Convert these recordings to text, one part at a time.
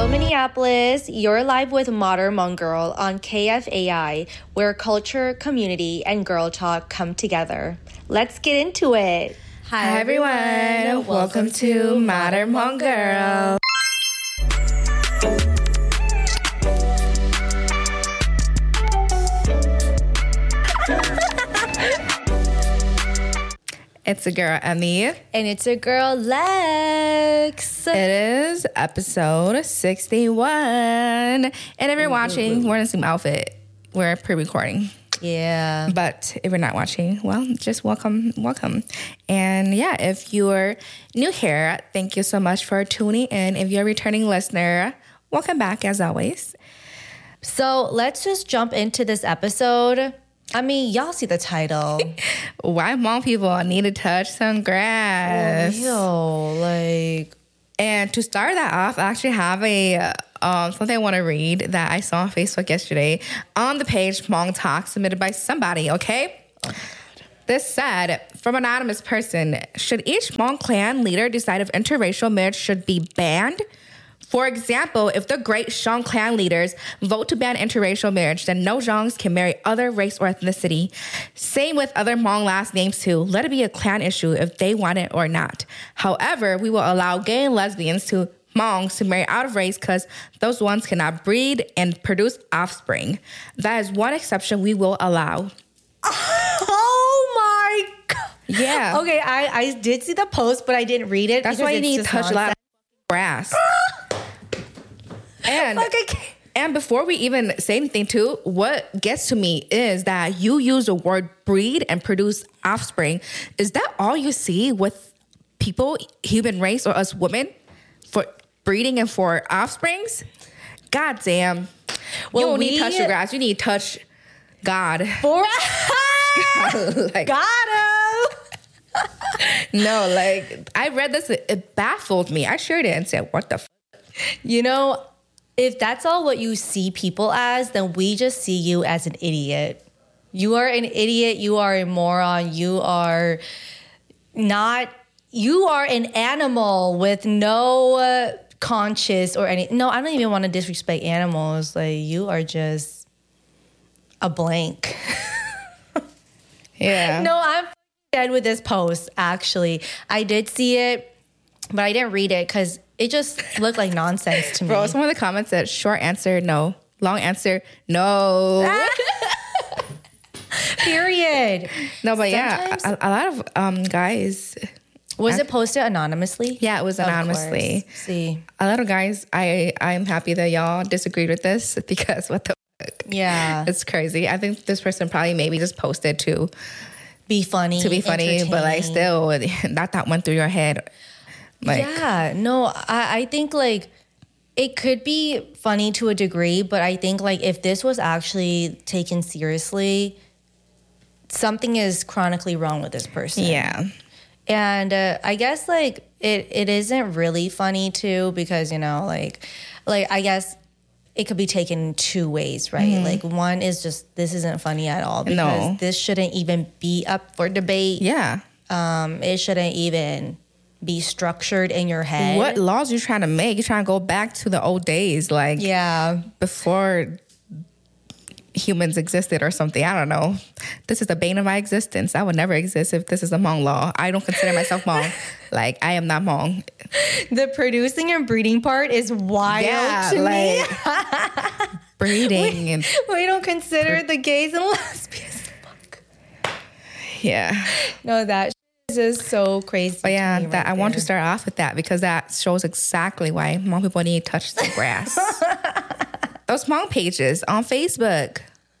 Hello, Minneapolis. You're live with Modern Hmong Girl on KFAI, where culture, community, and girl talk come together. Let's get into it. Hi, everyone. Welcome to Modern Hmong Girl. It's a girl, Emmy. And it's a girl, Lex. It is episode 61. And if you're watching, we're in the same outfit. We're pre-recording. Yeah. But if you're not watching, well, just welcome. And yeah, if you're new here, thank you so much for tuning in. If you're a returning listener, welcome back as always. So let's just jump into this episode. I mean, y'all see the title. Why Hmong people need to touch some grass. And to start that off, I actually have a something I want to read that I saw on Facebook yesterday on the page Hmong Talk submitted by somebody, okay? Oh, this said, from an anonymous person, should each Hmong clan leader decide if interracial marriage should be banned? For example, if the great Shang clan leaders vote to ban interracial marriage, then no Zhangs can marry other race or ethnicity. Same with other Hmong last names too. Let it be a clan issue if they want it or not. However, we will allow gay and lesbians to Hmongs to marry out of race because those ones cannot breed and produce offspring. That is one exception we will allow. Oh my God. Yeah. Okay, I did see the post, but I didn't read it. That's why you need to touch a lot of grass. And before we even say anything too, what gets to me is that you use the word breed and produce offspring. Is that all you see with people, human race, or us women, for breeding and for offsprings? God damn. Well, you don't need to touch the grass. You need to touch God. Like, got him. No, like, I read this. It baffled me. I shared it and said, what the f***? You know, if that's all what you see people as, then we just see you as an idiot. You are an idiot. You are a moron. You are an animal with no conscience or any. No, I don't even want to disrespect animals. Like, you are just a blank. Yeah. No, I'm dead with this post, actually. I did see it, but I didn't read it because it just looked like nonsense to me. Bro, some of the comments said, short answer, no. Long answer, no. Period. No, but sometimes, yeah, a lot of guys. Was it posted anonymously? Yeah, it was anonymously. See. A lot of guys, I'm happy that y'all disagreed with this because what the fuck? Yeah. It's crazy. I think this person probably maybe just posted to be funny. But like still, that went through your head. Like, yeah, no, I think like it could be funny to a degree, but I think like if this was actually taken seriously, something is chronically wrong with this person. Yeah. And I guess like it isn't really funny too because, you know, like I guess it could be taken two ways, right? Mm-hmm. Like one is just this isn't funny at all because this shouldn't even be up for debate. Yeah. It shouldn't even be structured in your head. What laws are you trying to make? You're trying to go back to the old days, like before humans existed or something. I don't know. This is the bane of my existence. I would never exist if this is a Hmong law. I don't consider myself Hmong. Like, I am not Hmong. The producing and breeding part is wild to me. Breeding. We don't consider the gays and lesbians. Fuck. Yeah. No, that is so crazy. But yeah, I want to start off with that because that shows exactly why Hmong people need to touch the grass. Those Hmong pages on Facebook.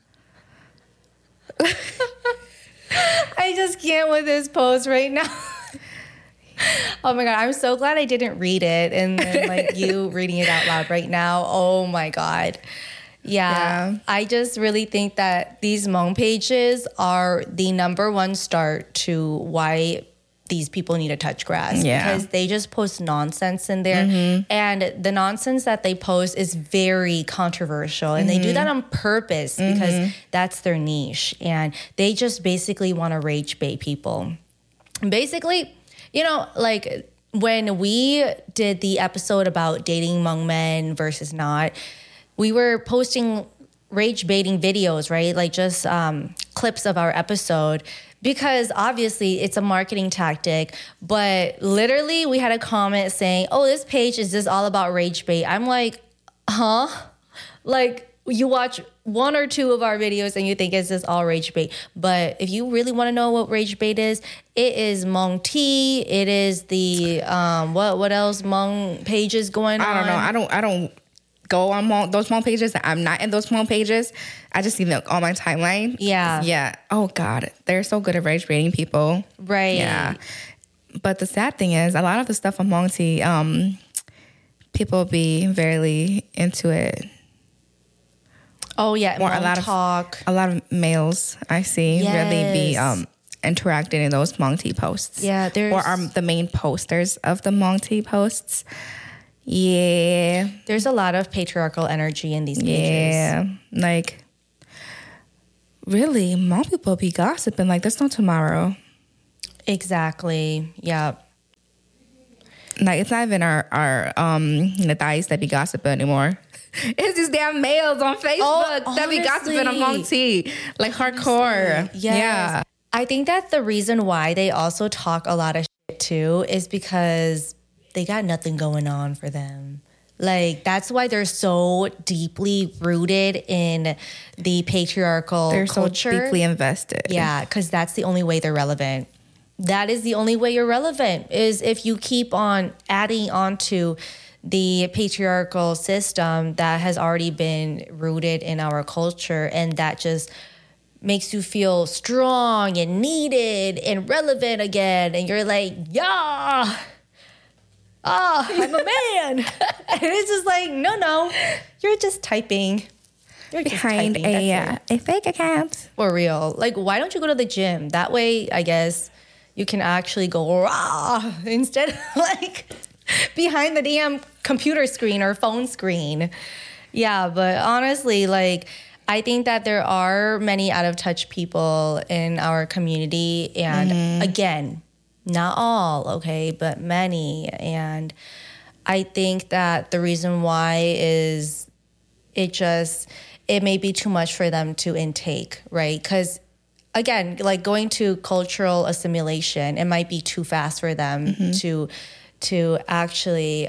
I just can't with this post right now. Oh my God, I'm so glad I didn't read it. And then like you reading it out loud right now. Oh my God. Yeah. I just really think that these Hmong pages are the number one start to why these people need to touch grass because they just post nonsense in there. Mm-hmm. And the nonsense that they post is very controversial. And they do that on purpose because that's their niche. And they just basically want to rage bait people. Basically, you know, like when we did the episode about dating Hmong men versus not, we were posting rage baiting videos, right? Like just clips of our episode, because obviously it's a marketing tactic. But literally we had a comment saying, oh, this page is just all about rage bait. I'm like, huh? Like, you watch one or two of our videos and you think it's just all rage bait. But if you really want to know what rage bait is, it is Hmong tea. It is the what else Hmong pages going on? I don't know. I don't go on those Hmong pages. I'm not in those Hmong pages. I just see them on my timeline. Yeah. Yeah. Oh God, they're so good at rage baiting people. Right. Yeah. But the sad thing is, a lot of the stuff on Hmong tea, people be very into it. Oh yeah, Or a lot of males I see really be interacting in those Hmong tea posts. Yeah, or are the main posters of the Hmong tea posts. Yeah, there's a lot of patriarchal energy in these pages. Yeah, like really, Hmong people be gossiping like there's no tomorrow. Exactly. Yeah. Like it's not even our the guys that be gossiping anymore. It's these damn males on Facebook that be gossiping on Hmong tea, like hardcore. Yes. Yeah. I think that the reason why they also talk a lot of shit too is because they got nothing going on for them. Like, that's why they're so deeply rooted in the patriarchal culture. They're so deeply invested. Yeah, because that's the only way they're relevant. That is the only way you're relevant, is if you keep on adding on to the patriarchal system that has already been rooted in our culture, and that just makes you feel strong and needed and relevant again. And you're like, yeah, I'm a man. And it's just like, no, you're just typing. You're behind just typing. a fake account. For real. Like, why don't you go to the gym? That way, I guess, you can actually go rah instead of like behind the damn computer screen or phone screen. Yeah, but honestly, like, I think that there are many out of touch people in our community. And again, not all, okay, but many. And I think that the reason why is it may be too much for them to intake, right? Because again, like going to cultural assimilation, it might be too fast for them to actually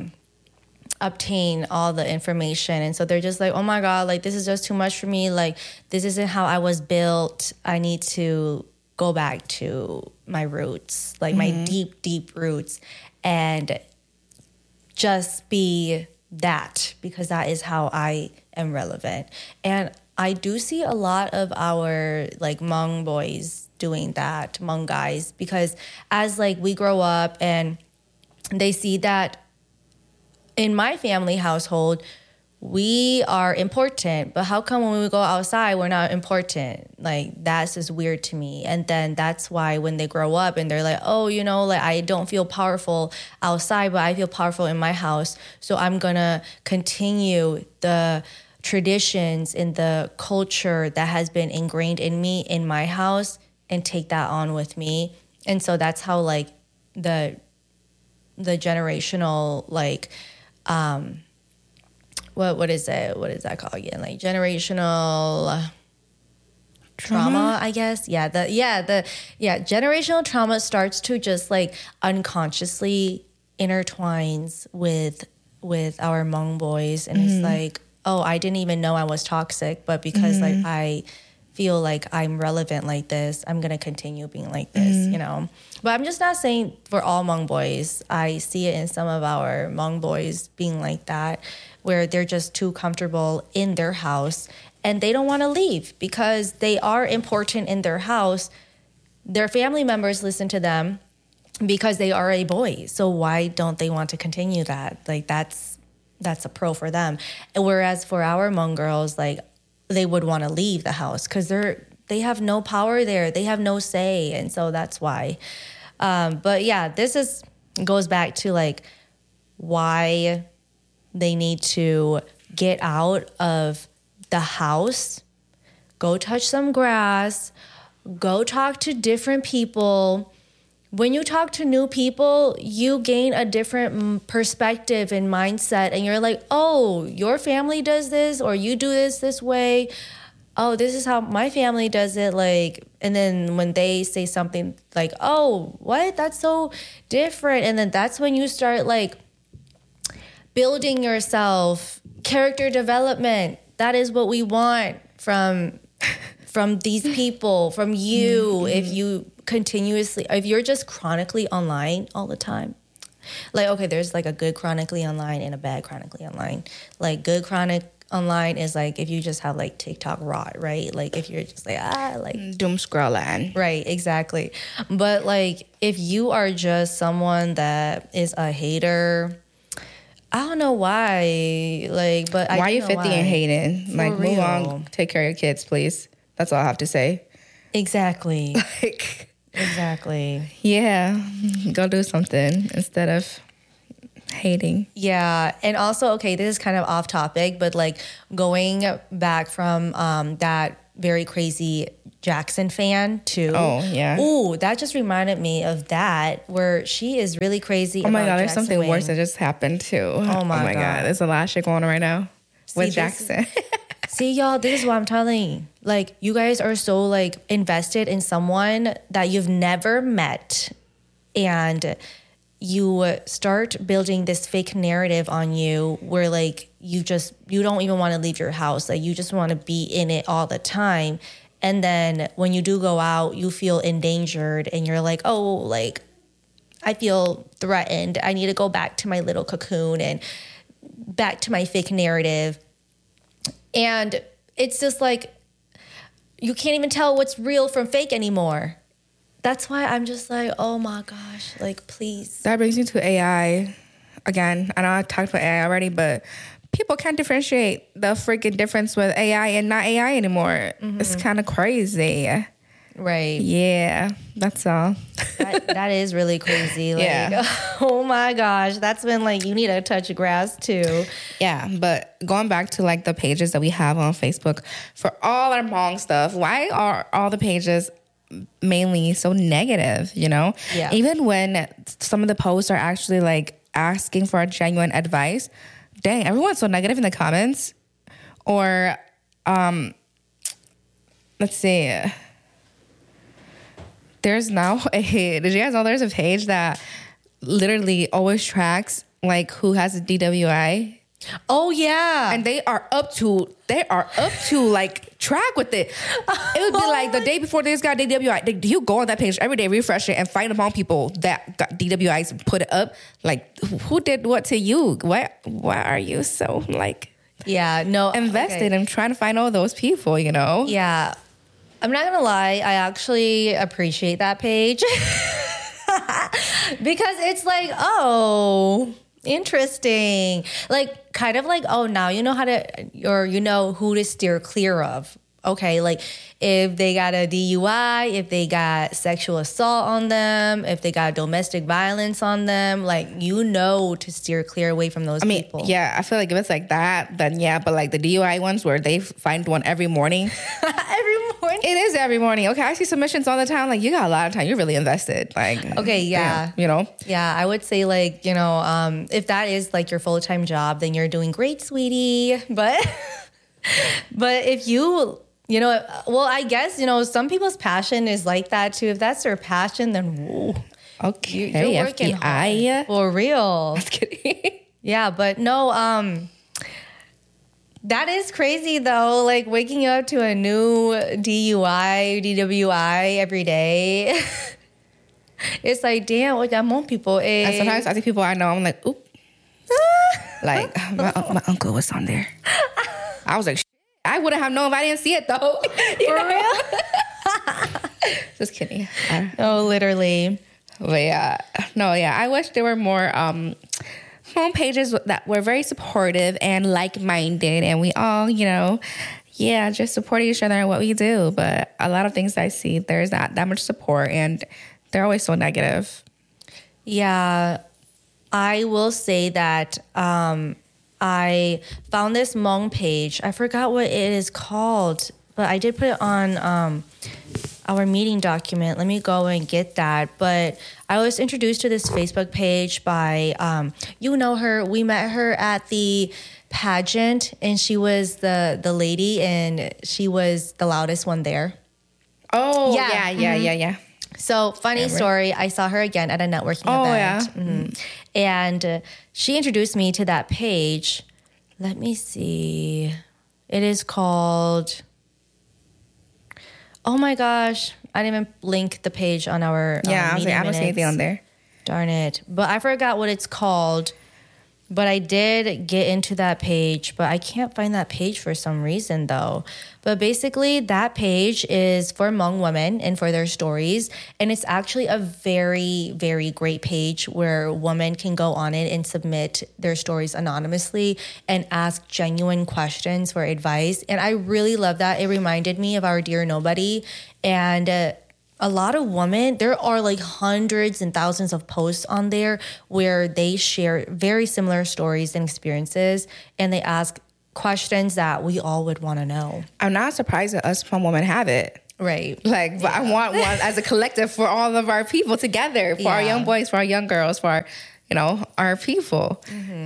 obtain all the information. And so they're just like, oh my God, like this is just too much for me. Like this isn't how I was built. I need to go back to my roots, like my deep, deep roots, and just be that, because that is how I am relevant. And I do see a lot of our like Hmong boys doing that, Hmong guys, because as like we grow up and they see that in my family household, we are important, but how come when we go outside, we're not important? Like, that's just weird to me. And then that's why when they grow up and they're like, oh, you know, like I don't feel powerful outside, but I feel powerful in my house. So I'm gonna continue the traditions in the culture that has been ingrained in me in my house and take that on with me. And so that's how like the generational like what is it? What is that called again? Like generational trauma, I guess. Generational trauma starts to just like unconsciously intertwines with our Hmong boys, and it's like, oh, I didn't even know I was toxic, but because like I feel like I'm relevant like this, I'm gonna continue being like this, you know. But I'm just not saying for all Hmong boys. I see it in some of our Hmong boys being like that, where they're just too comfortable in their house and they don't want to leave because they are important in their house. Their family members listen to them because they are a boy. So why don't they want to continue that? Like that's a pro for them. And whereas for our Hmong girls, like they would want to leave the house because they have no power there. They have no say. And so that's why. But yeah, this goes back to like why they need to get out of the house, go touch some grass, go talk to different people, when you talk to new people, you gain a different perspective and mindset. And you're like, oh, your family does this, or you do this way. Oh, this is how my family does it. Like, and then when they say something like, oh, what? That's so different. And then that's when you start like building yourself, character development. That is what we want from these people, from you. If you continuously, if you're just chronically online all the time, like, okay, there's like a good chronically online and a bad chronically online. Like, good chronic online is like if you just have like TikTok rot, right? Like if you're just like like doom scrolling, right? Exactly. But like if you are just someone that is a hater, I don't know why. Like, but why are you 50 and hating? Like, move on. Take care of your kids, please. That's all I have to say. Exactly. Like, exactly. Yeah, go do something instead of hating. Yeah. And also, okay, this is kind of off topic, but like going back from that very crazy Jackson fan too. Oh, yeah. Ooh, that just reminded me of that, where she is really crazy. Oh my about God, there's Jackson something Wang. worse that just happened too. Oh my God. There's a lot of shit going on right now with this- Jackson. See, y'all, this is what I'm telling you. Like, you guys are so like invested in someone that you've never met, and you start building this fake narrative on you where like you don't even want to leave your house. Like, you just want to be in it all the time. And then when you do go out, you feel endangered and you're like, oh, like I feel threatened. I need to go back to my little cocoon and back to my fake narrative. And it's just like, you can't even tell what's real from fake anymore. That's why I'm just like, oh my gosh, like, please. That brings me to AI. Again, I know I talked about AI already, but people can't differentiate the freaking difference with AI and not AI anymore. It's kind of crazy. Right. Yeah, that's all. That is really crazy. Like, Yeah. oh my gosh, that's when like you need to touch grass too. Yeah, but going back to like the pages that we have on Facebook for all our Hmong stuff, why are all the pages mainly so negative, you know? Yeah. Even when some of the posts are actually like asking for a genuine advice, dang, everyone's so negative in the comments. Or let's see. There's now did you guys know there's a page that literally always tracks like who has a DWI? Oh yeah. And they are up to like track with it. It would be like the day before this got DWI. You go on that page every day, refresh it, and find among people that got DWIs and put it up. Like, who did what to you? Why are you so like invested in trying to find all those people, you know? Yeah. I'm not gonna lie, I actually appreciate that page. Because it's like, oh, interesting. Like, kind of like, oh, now you know how to, or you know who to steer clear of. Okay, like if they got a DUI, if they got sexual assault on them, if they got domestic violence on them, like, you know to steer clear away from those people. Yeah, I feel like if it's like that, then yeah, but like the DUI ones where they find one every morning. Every morning? It is every morning. Okay, I see submissions all the time. Like, you got a lot of time. You're really invested. Like, okay, yeah. Damn, you know? Yeah, I would say like, you know, if that is like your full-time job, then you're doing great, sweetie. But if you know, well, I guess, you know, some people's passion is like that too. If that's their passion, then whoa. Okay, you're working FBI. hard. For real. Just kidding. Yeah, but no, that is crazy though. Like waking up to a new DUI, DWI every day. It's like, damn, what that Hmong people is. And sometimes I see people I know, I'm like, oop. Like, my uncle was on there. I was like, I wouldn't have known if I didn't see it though. For real? Just kidding. Oh, literally. But yeah, no, yeah. I wish there were more home pages that were very supportive and like-minded, and we all, you know, yeah, just support each other in what we do. But a lot of things I see, there's not that much support, and they're always so negative. Yeah, I will say that I found this Hmong page. I forgot what it is called, but I did put it on our meeting document. Let me go and get that. But I was introduced to this Facebook page by, you know her. We met her at the pageant, and she was the lady, and she was the loudest one there. Oh, yeah. So funny story. I saw her again at a networking event. Yeah. Mm-hmm. And she introduced me to that page. Let me see. It is called... Oh my gosh. I didn't even link the page on our I was like, I don't see anything on there. Darn it. But I forgot what it's called. But I did get into that page, but I can't find that page for some reason though. But basically that page is for Hmong women and for their stories. And it's actually a very, very great page where women can go on it and submit their stories anonymously and ask genuine questions for advice. And I really love that. It reminded me of our Dear Nobody. And a lot of women, there are like hundreds and thousands of posts on there where they share very similar stories and experiences, and they ask questions that we all would want to know. I'm not surprised that us Hmong women have it. Like, but I want one as a collective for all of our people together, for our young boys, for our young girls, for our, our people. Mm-hmm.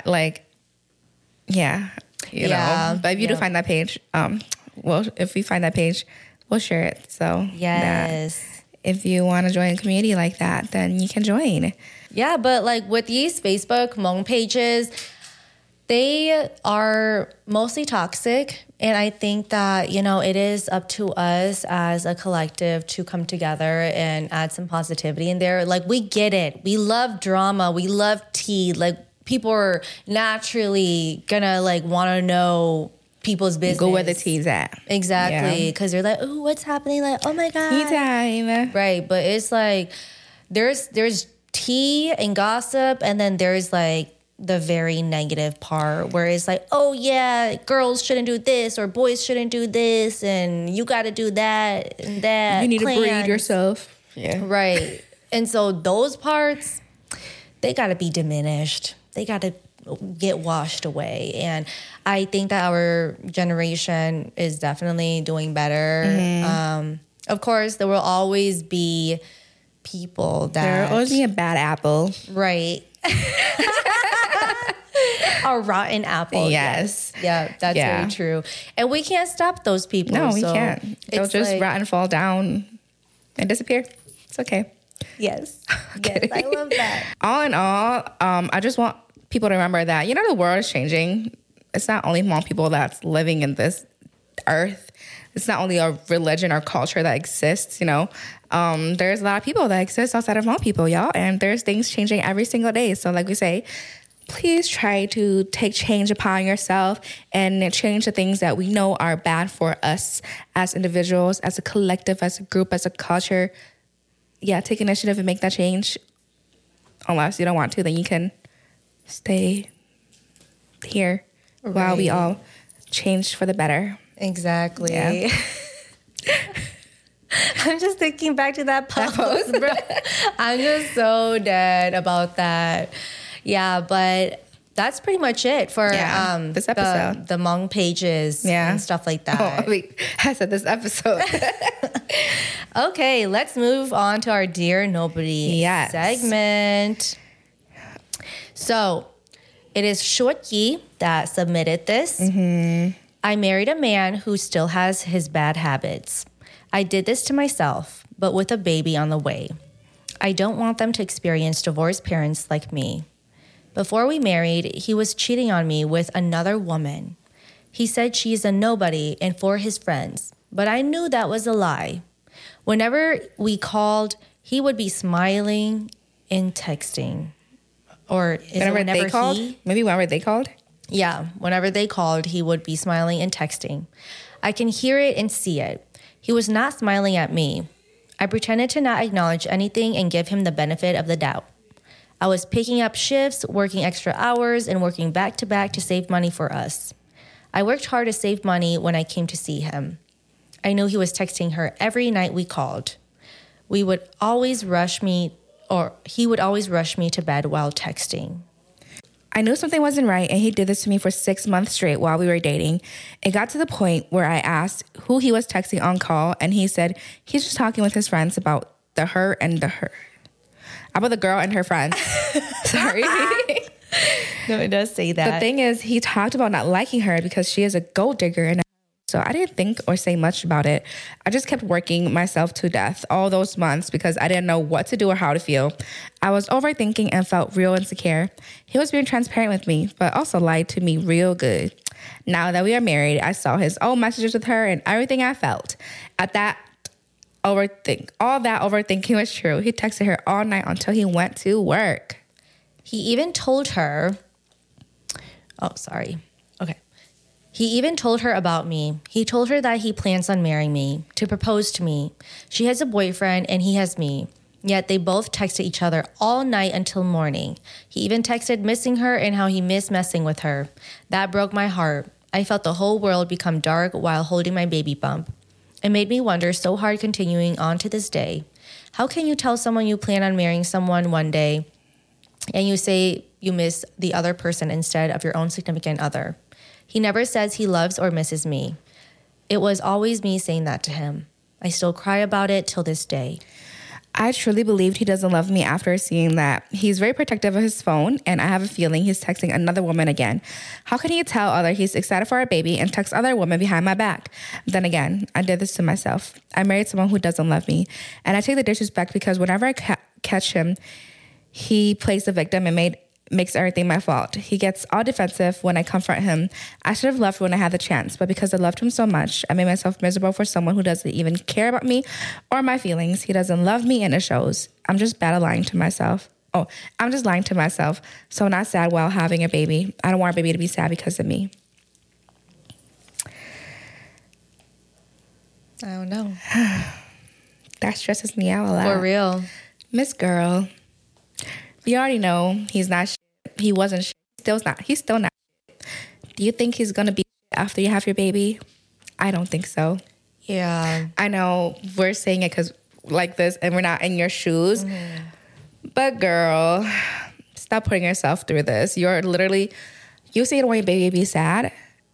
You know. But if you do find that page, if we find that page, we'll share it. So yes, if you want to join a community like that, then you can join. Yeah, but like with these Facebook Hmong pages, they are mostly toxic. And I think that, it is up to us as a collective to come together and add some positivity in there. Like, we get it. We love drama. We love tea. Like, people are naturally gonna want to know people's business. Go where the tea's at. Exactly. Because they're like, oh, what's happening? Like, oh my God. Tea time. Right. But it's like, there's tea and gossip, and then there's the very negative part where it's like, oh yeah, girls shouldn't do this or boys shouldn't do this, and you got to do that and that. You need to breed yourself. Yeah. Right. And so those parts, they got to be diminished. They got to get washed away. And I think that our generation is definitely doing better. Mm-hmm. Of course, there will always be people that... There will always be a bad apple. Right. A rotten apple. Yes. Yeah, that's very true. And we can't stop those people. No, we can't. They'll just rot and fall down and disappear. It's okay. Yes. Yes, I love that. All in all, I just want people to remember that, the world is changing. It's not only Hmong people that's living in this earth. It's not only a religion or culture that exists, there's a lot of people that exist outside of Hmong people, y'all. And there's things changing every single day. So like we say, please try to take change upon yourself and change the things that we know are bad for us as individuals, as a collective, as a group, as a culture. Yeah, take initiative and make that change. Unless you don't want to, then you can stay here while we all change for the better. Exactly. Yeah. I'm just thinking back to that post, bro. I'm just so dead about that. Yeah, but that's pretty much it for this episode. The Hmong pages and stuff like that. Oh, wait, I said this episode. Okay, let's move on to our Dear Nobody segment. So, it is Short Yi that submitted this. Mm-hmm. I married a man who still has his bad habits. I did this to myself, but with a baby on the way. I don't want them to experience divorced parents like me. Before we married, he was cheating on me with another woman. He said she's a nobody and for his friends, but I knew that was a lie. Whenever we called, he would be smiling and texting. Or is whenever it whenever they called? Maybe whenever they called? Yeah, whenever they called, he would be smiling and texting. I can hear it and see it. He was not smiling at me. I pretended to not acknowledge anything and give him the benefit of the doubt. I was picking up shifts, working extra hours, and working back to back to save money for us. I worked hard to save money when I came to see him. I knew he was texting her every night we called. He would always rush me to bed while texting. I knew something wasn't right, and he did this to me for 6 months straight while we were dating. It got to the point where I asked who he was texting on call, and he said he's just talking with his friends about the her. About the girl and her friends. Sorry. No, it does say that. The thing is, he talked about not liking her because she is a gold digger, and so I didn't think or say much about it. I just kept working myself to death all those months because I didn't know what to do or how to feel. I was overthinking and felt real insecure. He was being transparent with me, but also lied to me real good. Now that we are married, I saw his old messages with her and everything I felt. All that overthinking was true. He texted her all night until he went to work. He even told her, He even told her about me. He told her that he plans on marrying me, to propose to me. She has a boyfriend and he has me. Yet they both texted each other all night until morning. He even texted missing her and how he missed messing with her. That broke my heart. I felt the whole world become dark while holding my baby bump. It made me wonder so hard continuing on to this day. How can you tell someone you plan on marrying someone one day and you say you miss the other person instead of your own significant other? He never says he loves or misses me. It was always me saying that to him. I still cry about it till this day. I truly believed he doesn't love me after seeing that. He's very protective of his phone, and I have a feeling he's texting another woman again. How can he tell other he's excited for our baby and text other women behind my back? Then again, I did this to myself. I married someone who doesn't love me, and I take the disrespect because whenever I catch him, he plays the victim and makes everything my fault. He gets all defensive when I confront him. I should have left when I had the chance, but because I loved him so much, I made myself miserable for someone who doesn't even care about me or my feelings. He doesn't love me and it shows. I'm just lying to myself. So not sad while having a baby. I don't want a baby to be sad because of me. I don't know. That stresses me out a lot. For real. Miss Girl. You already know he's not shit. He wasn't shit. He's still not shit. Do you think he's going to be shit after you have your baby? I don't think so. Yeah. I know we're saying it because like this and we're not in your shoes. Mm-hmm. But girl, stop putting yourself through this. You're literally, you say you don't want your baby to be sad,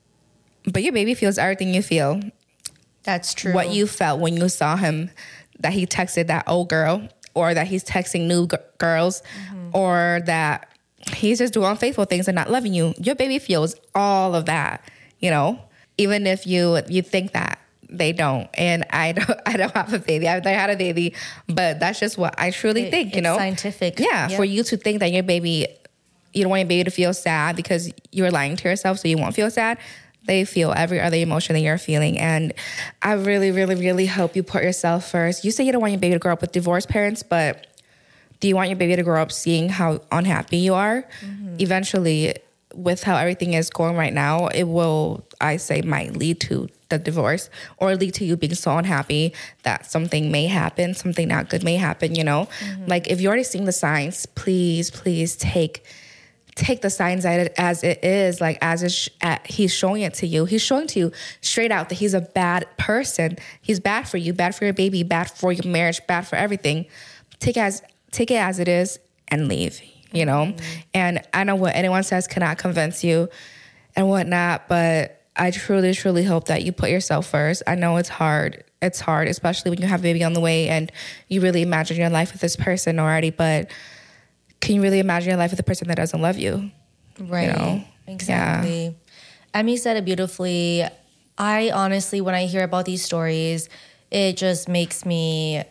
but your baby feels everything you feel. That's true. What you felt when you saw him, that he texted that old girl, or that he's texting new girls, or that he's just doing unfaithful things and not loving you. Your baby feels all of that, you know, even if you think that they don't. And I don't have a baby. I had a baby, but that's just what I truly think, you know. Scientific. Yeah, for you to think that your baby, you don't want your baby to feel sad because you're lying to yourself so you won't feel sad. They feel every other emotion that you're feeling. And I really, really, really hope you put yourself first. You say you don't want your baby to grow up with divorced parents, but do you want your baby to grow up seeing how unhappy you are? Mm-hmm. Eventually, with how everything is going right now, it will, I say, might lead to the divorce or lead to you being so unhappy that something may happen, something not good may happen, you know? Mm-hmm. Like, if you're already seeing the signs, please take the signs as it is, like he's showing it to you. He's showing to you straight out that he's a bad person. He's bad for you, bad for your baby, bad for your marriage, bad for everything. Take it as it is and leave, you know? Mm-hmm. And I know what anyone says cannot convince you and whatnot, but I truly, truly hope that you put yourself first. I know it's hard. It's hard, especially when you have a baby on the way and you really imagine your life with this person already, but can you really imagine your life with a person that doesn't love you? Right. You know? Exactly. Yeah. Emmy said it beautifully. I honestly, when I hear about these stories, it just makes me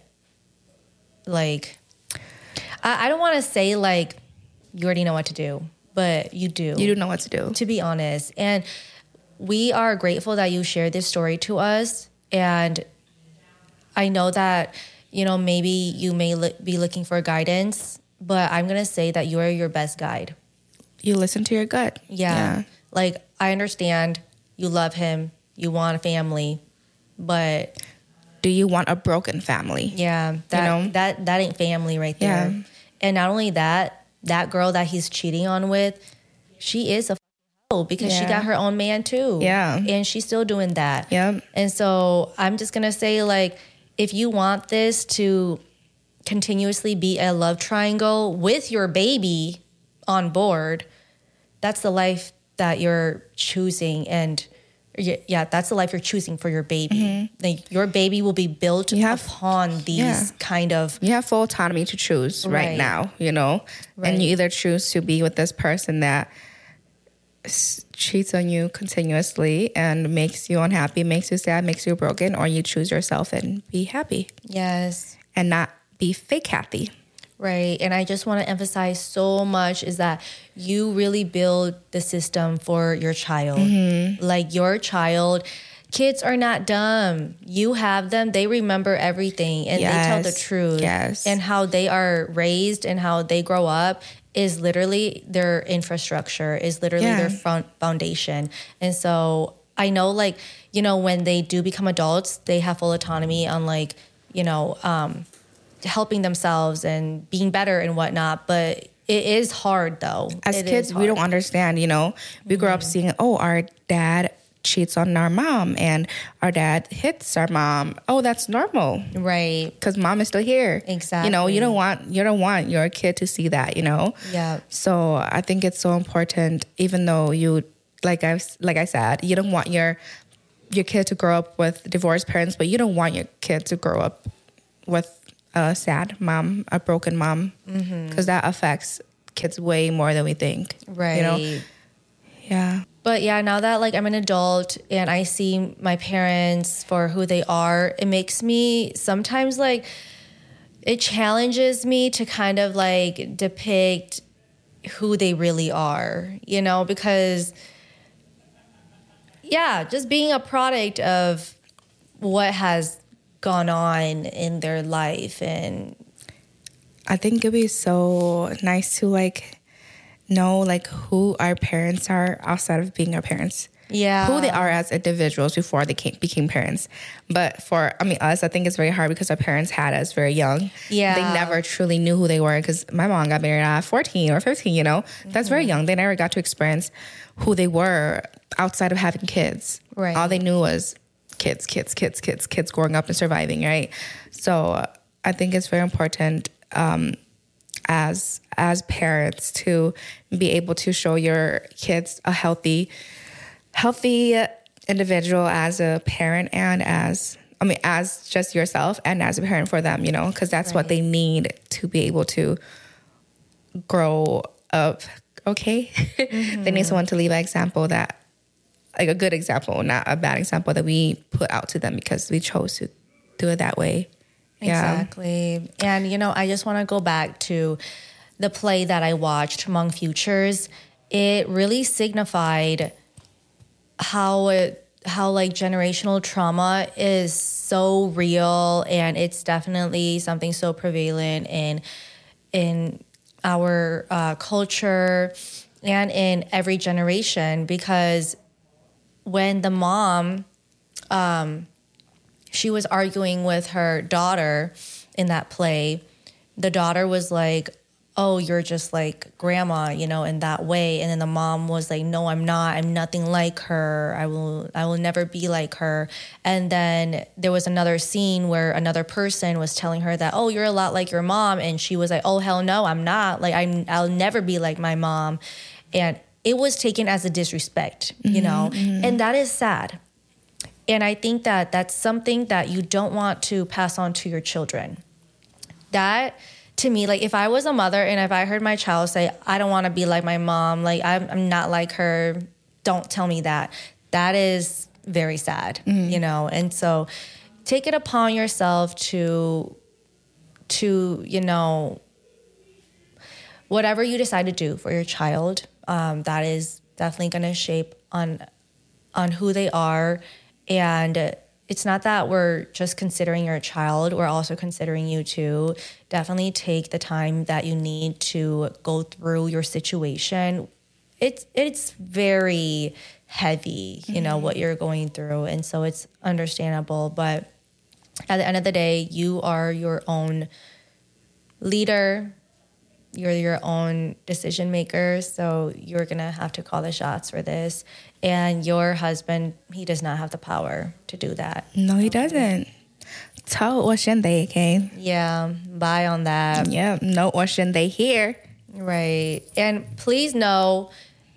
like, I don't want to say like, you already know what to do, but you do. You do know what to do. To be honest. And we are grateful that you shared this story to us. And I know that, you know, maybe you may be looking for guidance, but I'm going to say that you are your best guide. You listen to your gut. Yeah. Like, I understand you love him, you want a family, but do you want a broken family? Yeah. That ain't family right there. Yeah. And not only that girl that he's cheating on with, she is a hoe because she got her own man too. Yeah. And she's still doing that. Yeah. And so I'm just going to say, like, if you want this to continuously be a love triangle with your baby on board, that's the life that you're choosing, and that's the life you're choosing for your baby. Like your baby will be built upon these kind of. You have full autonomy to choose right now, you know, and you either choose to be with this person that cheats on you continuously and makes you unhappy, makes you sad, makes you broken, or you choose yourself and be happy. Yes. And not be fake happy. Right. And I just want to emphasize so much is that you really build the system for your child. Like your child, kids are not dumb. You have them. They remember everything and they tell the truth. Yes. And how they are raised and how they grow up is literally their infrastructure, is literally their foundation. And so I know, like, you know, when they do become adults, they have full autonomy on, like, you know, helping themselves and being better and whatnot. But it is hard, though. As kids, we don't understand, you know. We grow up seeing, oh, our dad cheats on our mom and our dad hits our mom. Oh, that's normal. Right. Because mom is still here. Exactly. You know, you don't want your kid to see that, you know. Yeah. So I think it's so important, even though you, like I said, you don't want your kid to grow up with divorced parents, but you don't want your kid to grow up with a sad mom, a broken mom, because that affects kids way more than we think. Right. You know? Yeah. But yeah, now that, like, I'm an adult and I see my parents for who they are, it makes me sometimes, like, it challenges me to kind of, like, depict who they really are, you know, because, yeah, just being a product of what has gone on in their life. And I think it'd be so nice to, like, know, like, who our parents are outside of being our parents. Yeah. Who they are as individuals before they became parents. But for, I mean, us, I think it's very hard because our parents had us very young. Yeah. They never truly knew who they were because my mom got married at 14 or 15, you know? That's very young. They never got to experience who they were outside of having kids. Right. All they knew was kids growing up and surviving, right? So I think it's very important as parents to be able to show your kids a healthy individual as a parent and as just yourself and as a parent for them, you know, because that's what they need to be able to grow up. Okay. They need someone to leave an example that, like, a good example, not a bad example that we put out to them because we chose to do it that way. Exactly. And, you know, I just want to go back to the play that I watched, Among Futures. It really signified how like generational trauma is so real, and it's definitely something so prevalent in our culture and in every generation. Because when the mom, she was arguing with her daughter in that play, the daughter was like, oh, you're just like grandma, you know, in that way. And then the mom was like, no, I'm not. I'm nothing like her. I will never be like her. And then there was another scene where another person was telling her that, oh, you're a lot like your mom. And she was like, oh, hell no, I'm not. Like, I'll never be like my mom. And it was taken as a disrespect, you know, and that is sad. And I think that that's something that you don't want to pass on to your children. That, to me, like, if I was a mother and if I heard my child say, I don't want to be like my mom, like, I'm not like her, don't tell me that. That is very sad, you know? And so take it upon yourself to, you know, whatever you decide to do for your child, that is definitely going to shape on who they are. And it's not that we're just considering your child, we're also considering you too. Definitely take the time that you need to go through your situation. It's very heavy, you know, what you're going through. And so it's understandable. But at the end of the day, you are your own leader. You're your own decision maker. So you're going to have to call the shots for this. And your husband, he does not have the power to do that. No, he doesn't. Tell what should they, okay? Yeah, bye on that. Yeah, no, what should they hear? Right. And please know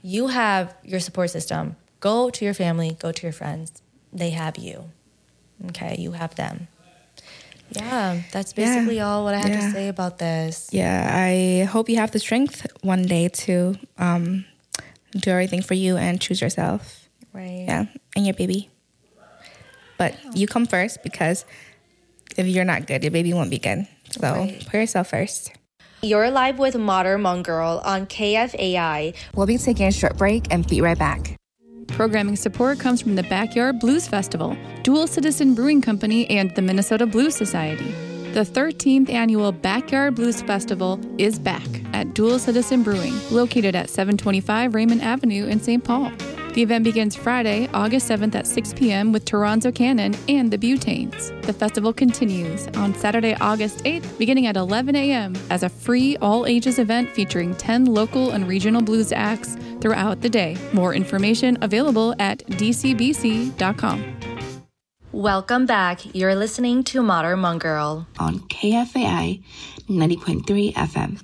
you have your support system. Go to your family, go to your friends. They have you. Okay, you have them. Yeah, that's basically all what I have to say about this. Yeah, I hope you have the strength one day to do everything for you and choose yourself. Right. Yeah, and your baby. But you come first, because if you're not good, your baby won't be good. So put yourself first. You're live with Modern Monk Girl on KFAI. We'll be taking a short break and be right back. Programming support comes from the Backyard Blues Festival, Dual Citizen Brewing Company, and the Minnesota Blues Society. The 13th annual Backyard Blues Festival is back at Dual Citizen Brewing, located at 725 Raymond Avenue in St. Paul. The event begins Friday, August 7th at 6 p.m. with Toronzo Cannon and the Butanes. The festival continues on Saturday, August 8th, beginning at 11 a.m. as a free all-ages event featuring 10 local and regional blues acts throughout the day. More information available at dcbc.com. Welcome back. You're listening to Modern Monk Girl on KFAI 90.3 FM.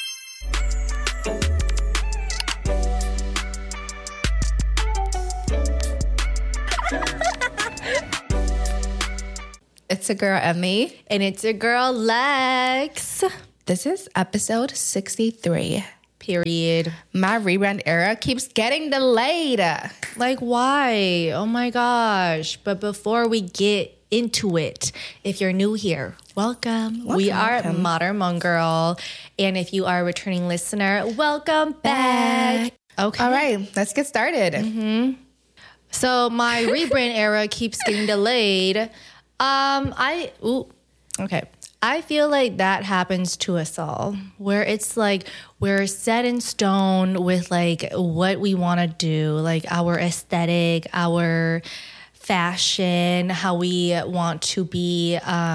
It's a girl, Emmy. And it's your girl, Lex. This is episode 63. Period. My rebrand era keeps getting delayed. Like, why? Oh my gosh. But before we get into it, if you're new here, welcome. We are Modern Monk Girl. And if you are a returning listener, welcome back. Okay. All right, let's get started. So my rebrand era keeps getting delayed. Okay. I feel like that happens to us all, where it's like we're set in stone with like what we want to do, like our aesthetic, our fashion, how we want to be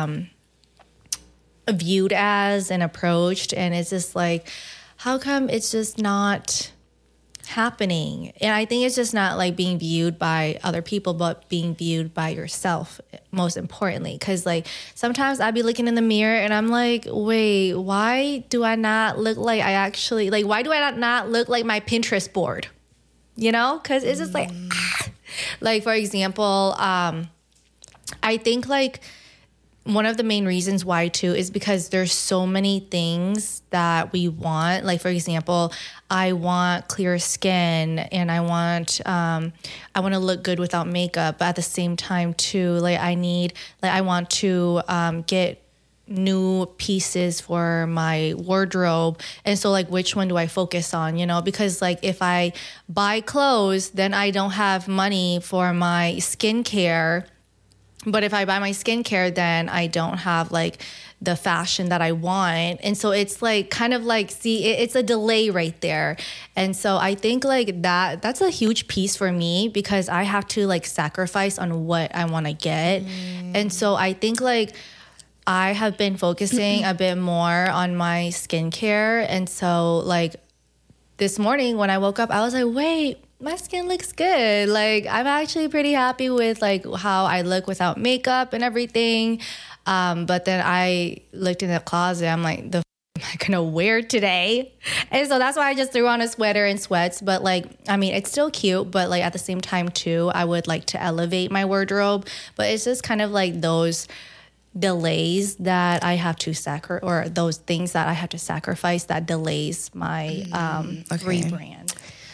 viewed as and approached. And it's just like, how come it's just not happening? And I think it's just not like being viewed by other people, but being viewed by yourself, most importantly. Because like sometimes I'd be looking in the mirror and I'm like, wait, why do I not look like I actually, like, why do I not look like my Pinterest board? You know? Because it's just like, like, for example, I think like one of the main reasons why too is because there's so many things that we want. Like, for example, I want clear skin and I want to look good without makeup, but at the same time too, like I want to get new pieces for my wardrobe. And so like, which one do I focus on, you know? Because like if I buy clothes, then I don't have money for my skincare. But if I buy my skincare, then I don't have like the fashion that I want. And so it's like kind of like, see, it's a delay right there. And so I think like that's a huge piece for me because I have to like sacrifice on what I want to get. And so I think like I have been focusing a bit more on my skincare. And so like this morning when I woke up, I was like, wait, my skin looks good. Like I'm actually pretty happy with like how I look without makeup and everything. But then I looked in the closet. I'm like, the am I gonna wear today? And so that's why I just threw on a sweater and sweats. But like, I mean, it's still cute. But like at the same time too, I would like to elevate my wardrobe. But it's just kind of like those delays that I have to or those things that I have to sacrifice that delays my rebrand.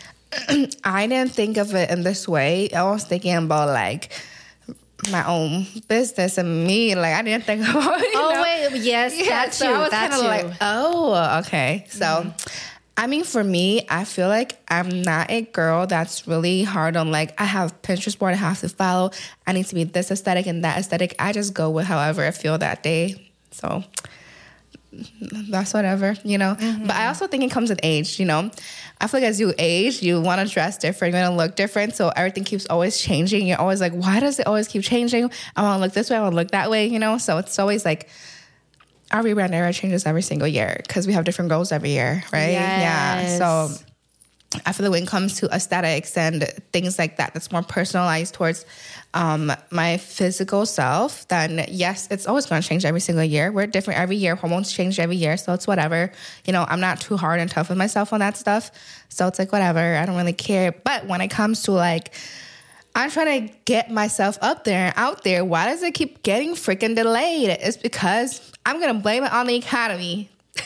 I didn't think of it in this way. I was thinking about like my own business and me. Like I didn't think about it. Wait, yes, that so too. I was That kind of too. like, oh, okay. So, I mean, for me, I feel like I'm not a girl that's really hard on like I have Pinterest board I have to follow. I need to be this aesthetic and that aesthetic. I just go with however I feel that day. So that's whatever, you know. But I also think it comes with age, you know. I feel like as you age, you want to dress different, you want to look different. So everything keeps always changing. You're always like, why does it always keep changing? I want to look this way, I want to look that way, you know. So it's always like our rebrand era changes every single year because we have different goals every year, right? Yes. Yeah. So I feel like when it comes to aesthetics and things like that, that's more personalized towards my physical self, then yes, it's always going to change every single year. We're different every year. Hormones change every year. So it's whatever. You know, I'm not too hard and tough with myself on that stuff. So it's like, whatever. I don't really care. But when it comes to like, I'm trying to get myself up there and out there, why does it keep getting freaking delayed? It's because I'm going to blame it on the economy.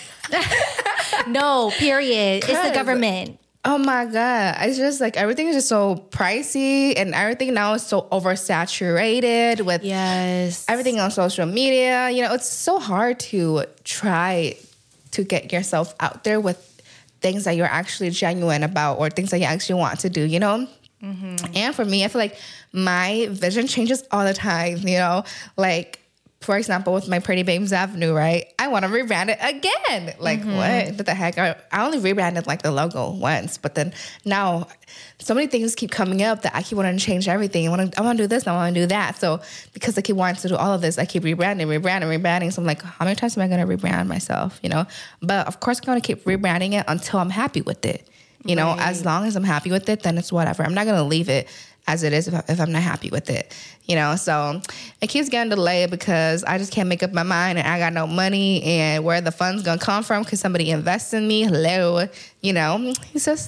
No, period. It's the government. Oh my God. It's just like everything is just so pricey and everything now is so oversaturated with everything on social media. You know, it's so hard to try to get yourself out there with things that you're actually genuine about or things that you actually want to do, you know? Mm-hmm. And for me, I feel like my vision changes all the time, you know? Like, for example, with my Pretty Babes Avenue, right? I want to rebrand it again. Like, what the heck? I only rebranded like the logo once, but then now so many things keep coming up that I keep wanting to change everything. I want to do this, I want to do that. So because I keep wanting to do all of this, I keep rebranding. So I'm like, how many times am I going to rebrand myself, you know? But of course, I'm going to keep rebranding it until I'm happy with it. You know, as long as I'm happy with it, then it's whatever. I'm not going to leave it as it is if I'm not happy with it, you know? So it keeps getting delayed because I just can't make up my mind and I got no money and where the funds going to come from because somebody invests in me. Hello, you know? It's just...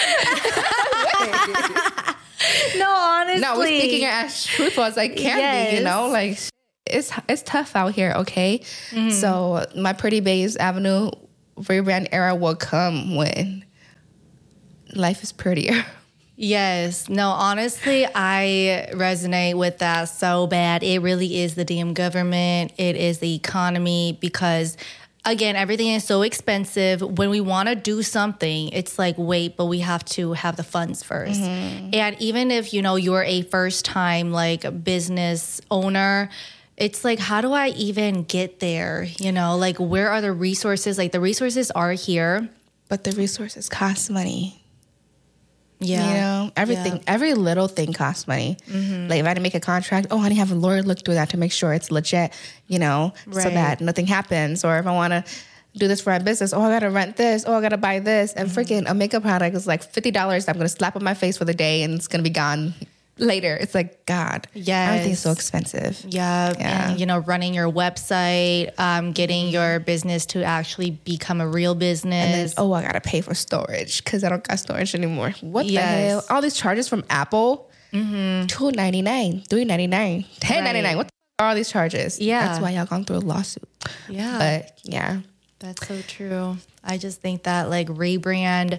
No, honestly. No, we're speaking as truthful as I can be, you know? Like, it's tough out here, okay? Mm-hmm. So my Pretty Babes Avenue rebrand era will come when life is prettier. Yes. No, honestly, I resonate with that so bad. It really is the damn government. It is the economy because, again, everything is so expensive. When we want to do something, it's like, wait, but we have to have the funds first. Mm-hmm. And even if, you know, you're a first-time, like, business owner, it's like, how do I even get there? You know, like, where are the resources? Like, the resources are here. But the resources cost money. Yeah. You know, everything, every little thing costs money. Mm-hmm. Like if I had to make a contract, I need to have a lawyer look through that to make sure it's legit, you know, so that nothing happens. Or if I want to do this for my business, I got to rent this, I got to buy this. And freaking a makeup product is like $50 that I'm going to slap on my face for the day and it's going to be gone later. It's like, God, everything's so expensive. Yeah. And, you know, running your website, getting your business to actually become a real business. And then, I got to pay for storage because I don't got storage anymore. What the hell? All these charges from Apple, $2.99, $3.99, $10.99. What the fuck are all these charges? Yeah. That's why y'all gone through a lawsuit. Yeah. But yeah. That's so true. I just think that like rebranding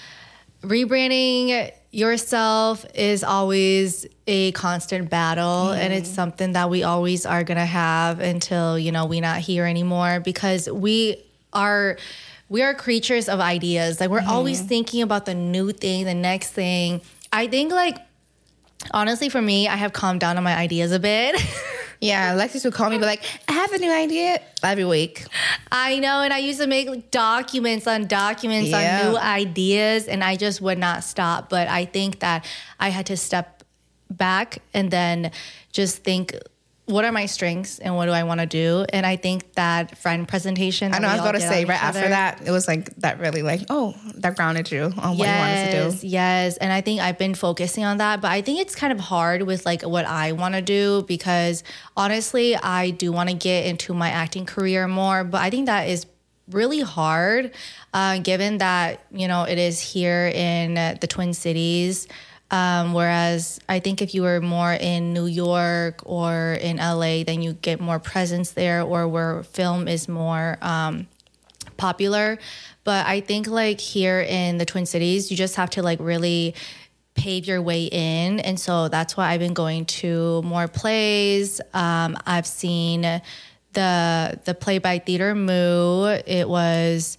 yourself is always a constant battle, and it's something that we always are gonna have until, you know, we're not here anymore, because we are creatures of ideas. Like we're always thinking about the new thing, the next thing. I think like honestly for me, I have calmed down on my ideas a bit. Yeah, Alexis would call me, be like, I have a new idea every week. I know, and I used to make like, documents on new ideas, and I just would not stop. But I think that I had to step back and then just think, what are my strengths and what do I want to do? And I think that friend presentation. I know, I was about to say right after that, it was like that really like, that grounded you on what you wanted to do. Yes. And I think I've been focusing on that, but I think it's kind of hard with like what I want to do, because honestly, I do want to get into my acting career more, but I think that is really hard given that, you know, it is here in the Twin Cities. Whereas I think if you were more in New York or in LA, then you get more presence there, or where film is more popular. But I think like here in the Twin Cities, you just have to like really pave your way in. And so that's why I've been going to more plays. I've seen the play by Theater Moo. It was...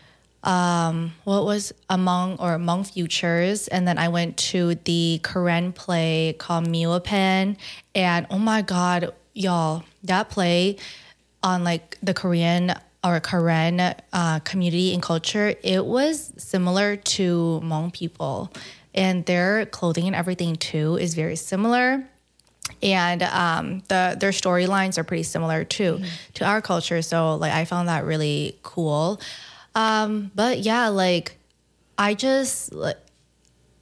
Among Futures, and then I went to the Korean play called Miwapan, and oh my god, y'all, that play on like the Korean community and culture, it was similar to Hmong people, and their clothing and everything too is very similar. And their storylines are pretty similar too to our culture, so like I found that really cool. But yeah, like I just,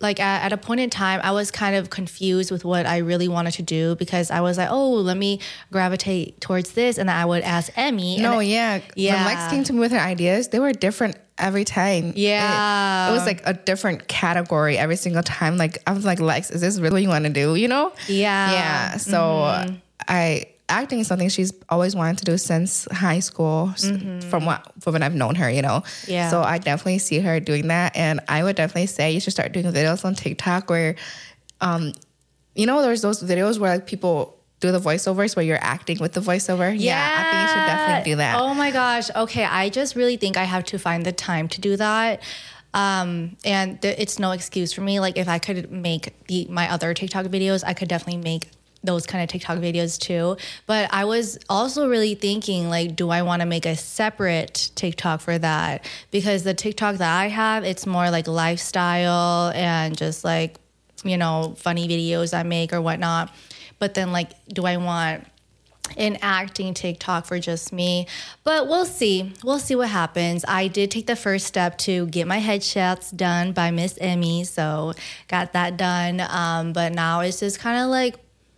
like at a point in time, I was kind of confused with what I really wanted to do because I was like, oh, let me gravitate towards this. And then I would ask Emmy. No, yeah. When Lex came to me with her ideas, they were different every time. Yeah. It was like a different category every single time. Like, I was like, Lex, is this really what you want to do? You know? Yeah. Yeah. So acting is something she's always wanted to do since high school, from when I've known her, you know? Yeah. So I definitely see her doing that. And I would definitely say you should start doing videos on TikTok where, you know, there's those videos where like people do the voiceovers where you're acting with the voiceover. Yeah. I think you should definitely do that. Oh my gosh. Okay. I just really think I have to find the time to do that. And it's no excuse for me. Like if I could make my other TikTok videos, I could definitely make those kind of TikTok videos too. But I was also really thinking, like, do I want to make a separate TikTok for that? Because the TikTok that I have, it's more like lifestyle and just like, you know, funny videos I make or whatnot. But then like, do I want an acting TikTok for just me? But we'll see. We'll see what happens. I did take the first step to get my headshots done by Miss Emmy. So got that done. But now it's just kind of like,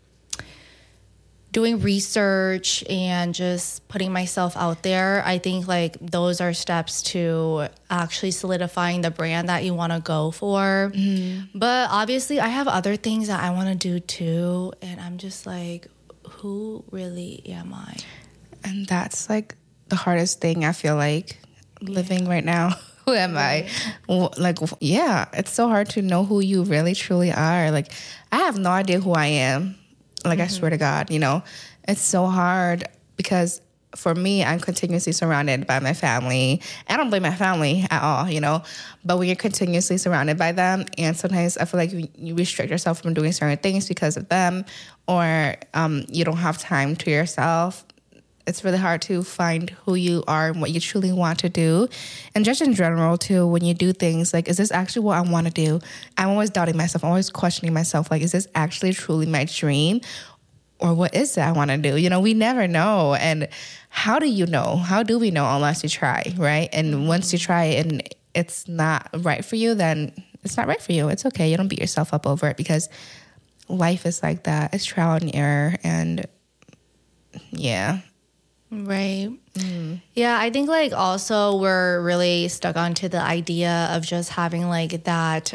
doing research and just putting myself out there. I think like those are steps to actually solidifying the brand that you want to go for. But obviously I have other things that I want to do too. And I'm just like, who really am I? And that's like the hardest thing I feel like living right now. Who am I? Like, yeah, it's so hard to know who you really truly are. Like, I have no idea who I am. Like, I swear to God, you know, it's so hard because for me, I'm continuously surrounded by my family. I don't blame my family at all, you know, but when you're continuously surrounded by them, and sometimes I feel like you restrict yourself from doing certain things because of them, or you don't have time to yourself, it's really hard to find who you are and what you truly want to do. And just in general, too, when you do things, like, is this actually what I want to do? I'm always doubting myself. I'm always questioning myself, like, is this actually truly my dream? Or what is it I want to do? You know, we never know. And how do you know? How do we know unless you try, right? And once you try and it's not right for you, then it's not right for you. It's okay. You don't beat yourself up over it because life is like that. It's trial and error. And yeah. Right. Yeah, I think like also we're really stuck onto the idea of just having like that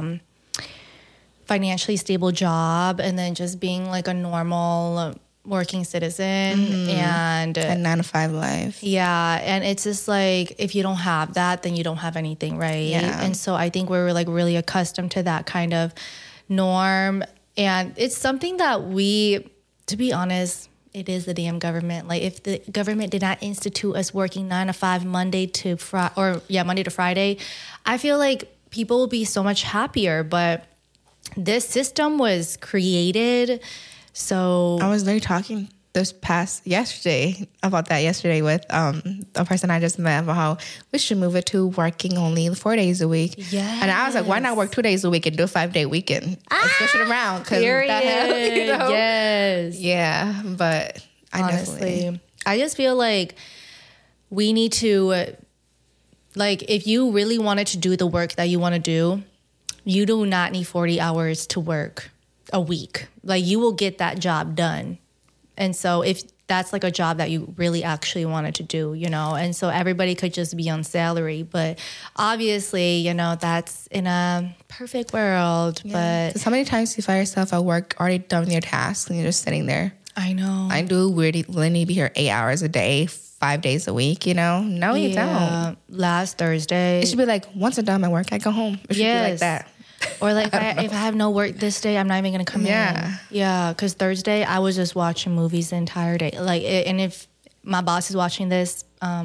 financially stable job and then just being like a normal working citizen and A 9-to-5 life. yeah, and it's just like if you don't have that, then you don't have anything, right? Yeah. And so I think we're like really accustomed to that kind of norm, and it's something that we, to be honest, it is the damn government. Like if the government did not institute us working 9 to 5 Monday to Friday, I feel like people will be so much happier. But this system was created, so I was literally talking yesterday with a person I just met about how we should move it to working only 4 days a week. Yes. And I was like, why not work 2 days a week and do a 5-day weekend? And switch it around. period. You know? Yes. Yeah, but Honestly, I just feel like we need to, like, if you really wanted to do the work that you want to do, you do not need 40 hours to work a week. Like, you will get that job done. And so if that's like a job that you really actually wanted to do, you know, and so everybody could just be on salary. But obviously, you know, that's in a perfect world. Yeah. But how many times do you find yourself at work already done your tasks and you're just sitting there? I know. I do really need to be here 8 hours a day, 5 days a week, you know? No, you don't. Last Thursday. It should be like, once I'm done my work, I go home. It should be like that. Or like if I have no work this day, I'm not even going to come in. Yeah, because Thursday, I was just watching movies the entire day. Like, and if my boss is watching this,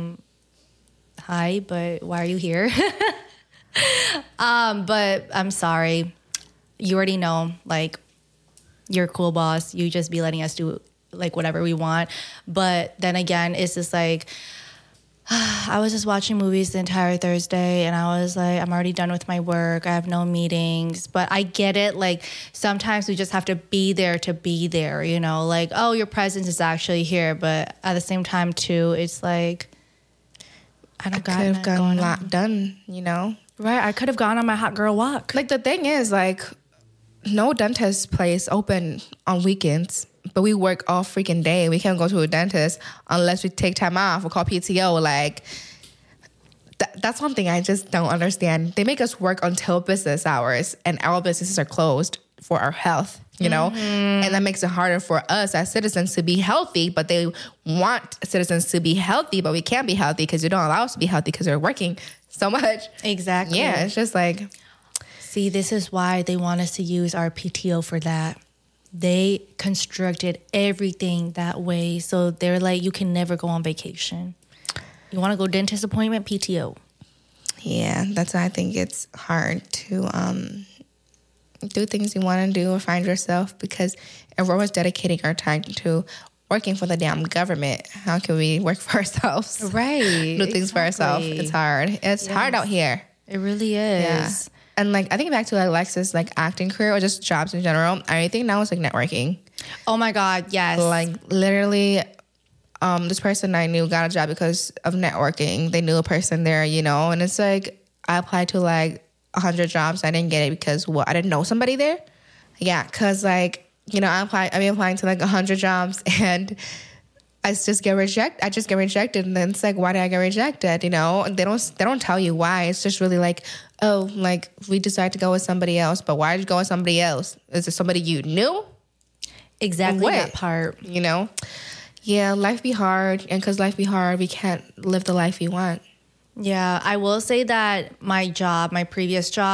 hi, but why are you here? But I'm sorry. You already know, like, you're a cool boss. You just be letting us do, like, whatever we want. But then again, it's just like, I was just watching movies the entire Thursday and I was like, I'm already done with my work. I have no meetings. But I get it. Like, sometimes we just have to be there to be there, you know? Like, oh, your presence is actually here. But at the same time, too, it's like, I don't got could have nothing gotten going a lot on. done, you know? Right. I could have gone on my hot girl walk. Like, the thing is, like, no dentist place open on weekends, but we work all freaking day. We can't go to a dentist unless we take time off or call PTO. Like, that's one thing I just don't understand. They make us work until business hours, and our businesses are closed for our health, you know? And that makes it harder for us as citizens to be healthy, but they want citizens to be healthy, but we can't be healthy because you don't allow us to be healthy because we're working so much. Exactly. Yeah, it's just like... See, this is why they want us to use our PTO for that. They constructed everything that way. So they're like, you can never go on vacation. You want to go dentist appointment, PTO. Yeah, that's why I think it's hard to do things you want to do or find yourself, because if we're always dedicating our time to working for the damn government, how can we work for ourselves? Right. Do things for ourselves. It's hard. It's hard out here. It really is. Yeah. And like, I think back to Alexa's like acting career or just jobs in general. I think now it's like networking. Oh my God, yes. Like literally, this person I knew got a job because of networking. They knew a person there, you know, and it's like, I applied to like 100 jobs. I didn't get it because I didn't know somebody there. Yeah. Cause like, you know, I've been applying to like 100 jobs and I just get rejected. And then it's like, why did I get rejected? You know, they don't tell you why. It's just really like, oh, like we decided to go with somebody else, but why did you go with somebody else? Is it somebody you knew? Exactly that part. You know? Yeah, life be hard. And because life be hard, we can't live the life we want. Yeah, I will say that my previous job,